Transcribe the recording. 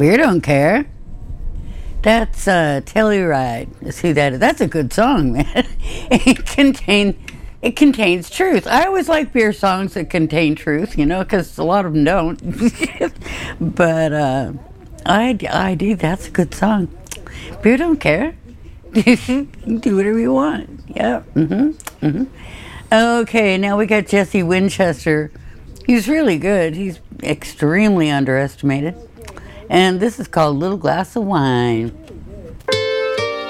We don't care. That's Telluride. Is who that is. That's a good song, man. It contains truth. I always like beer songs that contain truth, because a lot of them don't. But I do. That's a good song. Beer don't care. You can do whatever you want. Yeah. Okay, now we got Jesse Winchester. He's really good. He's extremely underestimated. And this is called Little Glass of Wine.